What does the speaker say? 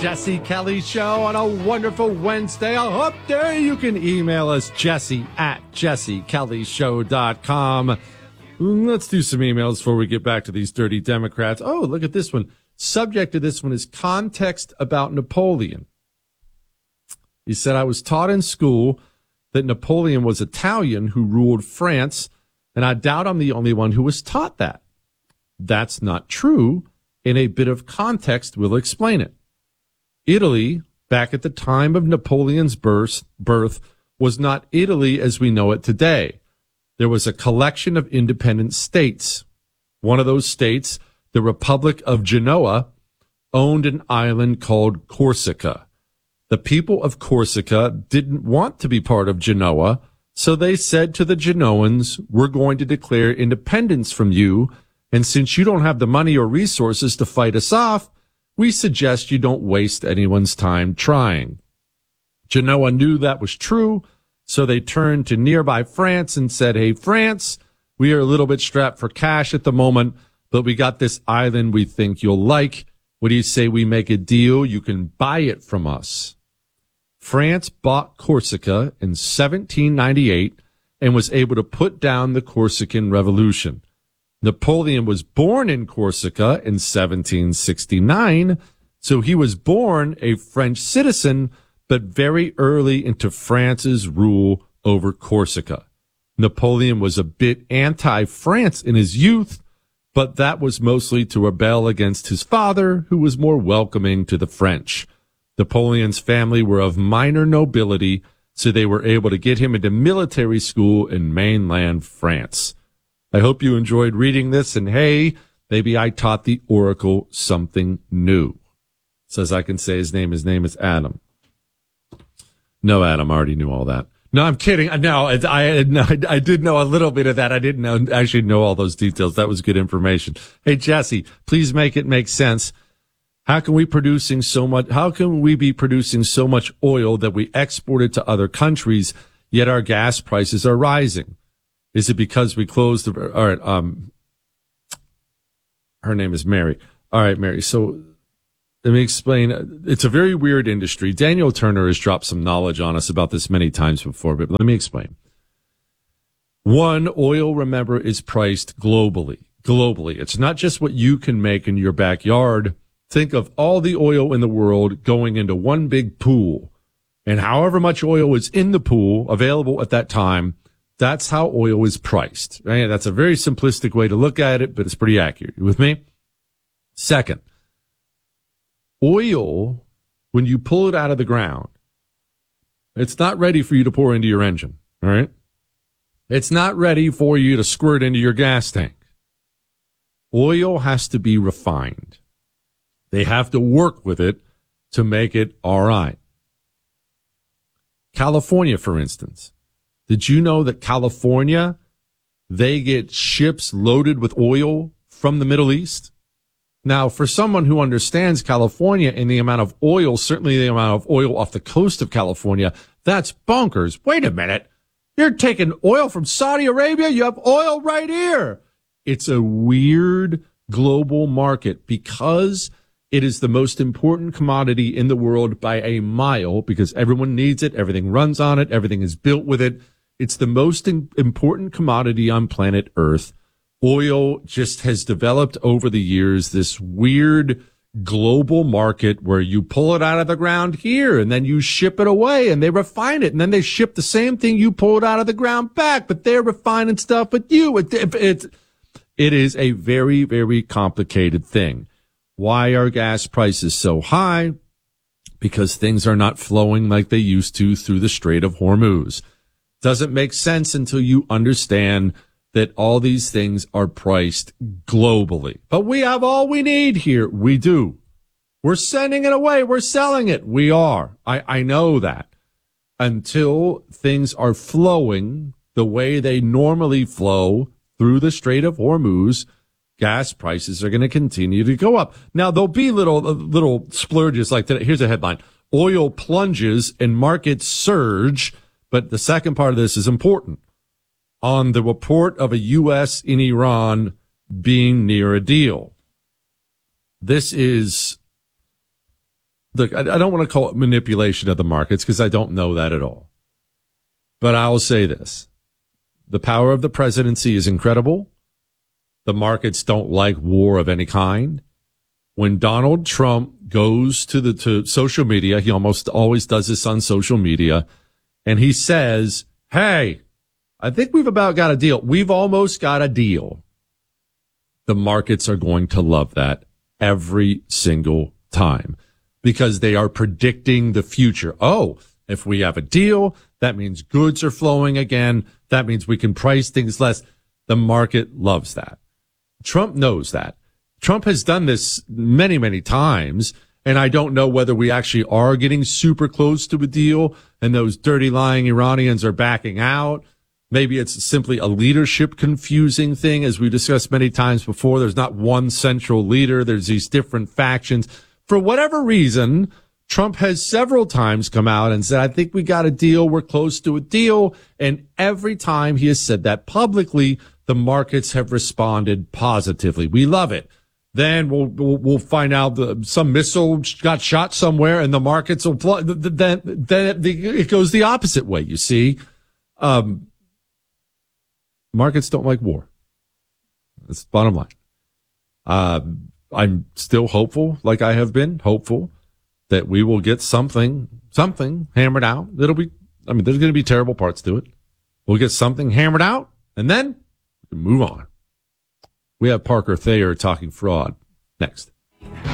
Jesse Kelly Show on a wonderful Wednesday. I hope there you can email us, jesse@jessekellyshow.com. Let's do some emails before we get back to these dirty Democrats. Oh, look at this one. Subject of this one is context about Napoleon. He said, I was taught in school that Napoleon was Italian who ruled France, and I doubt I'm the only one who was taught that. That's not true. In a bit of context, we'll explain it. Italy, back at the time of Napoleon's birth, was not Italy as we know it today. There was a collection of independent states. One of those states, the Republic of Genoa, owned an island called Corsica. The people of Corsica didn't want to be part of Genoa, so they said to the Genoans, we're going to declare independence from you, and since you don't have the money or resources to fight us off, we suggest you don't waste anyone's time trying. Genoa knew that was true, so they turned to nearby France and said, hey, France, we are a little bit strapped for cash at the moment, but we got this island we think you'll like. What do you say we make a deal? You can buy it from us. France bought Corsica in 1798 and was able to put down the Corsican Revolution. Napoleon was born in Corsica in 1769, so he was born a French citizen, but very early into France's rule over Corsica. Napoleon was a bit anti-France in his youth, but that was mostly to rebel against his father, who was more welcoming to the French. Napoleon's family were of minor nobility, so they were able to get him into military school in mainland France. I hope you enjoyed reading this, and hey, maybe I taught the Oracle something new. Says I can say his name is Adam. No, Adam, I already knew all that. No, I'm kidding. No, I did know a little bit of that. I didn't actually know all those details. That was good information. Hey, Jesse, please make it make sense. How can we be producing so much oil that we export it to other countries, yet our gas prices are rising? Is it because we closed all right, her name is Mary. All right, Mary. So let me explain. It's a very weird industry. Daniel Turner has dropped some knowledge on us about this many times before, but let me explain. One, oil, remember, is priced globally. It's not just what you can make in your backyard. Think of all the oil in the world going into one big pool, and however much oil is in the pool available at that time, that's how oil is priced. Right? That's a very simplistic way to look at it, but it's pretty accurate. You with me? Second, oil, when you pull it out of the ground, it's not ready for you to pour into your engine. All right? It's not ready for you to squirt into your gas tank. Oil has to be refined. They have to work with it to make it all right. California, for instance. Did you know that California, they get ships loaded with oil from the Middle East? Now, for someone who understands California and the amount of oil, certainly the amount of oil off the coast of California, that's bonkers. Wait a minute. You're taking oil from Saudi Arabia? You have oil right here. It's a weird global market because it is the most important commodity in the world by a mile because everyone needs it. Everything runs on it. Everything is built with it. It's the most important commodity on planet Earth. Oil just has developed over the years this weird global market where you pull it out of the ground here and then you ship it away and they refine it and then they ship the same thing you pulled out of the ground back, but they're refining stuff with you. It is a very, very complicated thing. Why are gas prices so high? Because things are not flowing like they used to through the Strait of Hormuz. Doesn't make sense until you understand that all these things are priced globally. But we have all we need here. We do. We're sending it away. We're selling it. We are. I know that. Until things are flowing the way they normally flow through the Strait of Hormuz, gas prices are going to continue to go up. Now, there'll be little splurges like that. Here's a headline. Oil plunges and markets surge. But the second part of this is important. On the report of a U.S. and Iran being near a deal. This is look, I don't want to call it manipulation of the markets because I don't know that at all. But I will say this. The power of the presidency is incredible. The markets don't like war of any kind. When Donald Trump goes to social media, he almost always does this on social media, and he says, hey, I think we've about got a deal. We've almost got a deal. The markets are going to love that every single time because they are predicting the future. Oh, if we have a deal, that means goods are flowing again. That means we can price things less. The market loves that. Trump knows that. Trump has done this many, many times, and I don't know whether we actually are getting super close to a deal and those dirty, lying Iranians are backing out. Maybe it's simply a leadership confusing thing, as we discussed many times before. There's not one central leader. There's these different factions. For whatever reason, Trump has several times come out and said, I think we got a deal. We're close to a deal. And every time he has said that publicly, the markets have responded positively. We love it. Then we'll find out some missile got shot somewhere and the markets will then it goes the opposite way. You see, markets don't like war. That's the bottom line. I'm still hopeful, like I have been hopeful, that we will get something hammered out. There's going to be terrible parts to it. We'll get something hammered out and then we can move on. We have Parker Thayer talking fraud next.